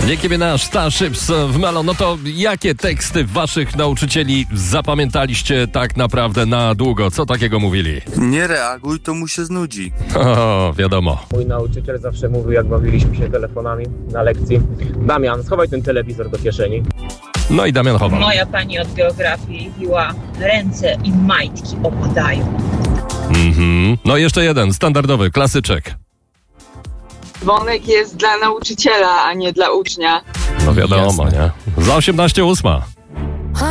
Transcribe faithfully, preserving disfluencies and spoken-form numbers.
Nicki Minaj, Starships w Melon. No to jakie teksty waszych nauczycieli zapamiętaliście tak naprawdę na długo? Co takiego mówili? Nie reaguj, to mu się znudzi. O, wiadomo. Mój nauczyciel zawsze mówił, jak bawiliśmy się telefonami na lekcji: Damian, schowaj ten telewizor do kieszeni. No i Damian chowa. Moja pani od geografii mówiła: ręce i majtki opadają. Mhm. No jeszcze jeden, standardowy, klasyczek. Dzwonek jest dla nauczyciela, a nie dla ucznia. No wiadomo, nie? Za osiemnaście ósma.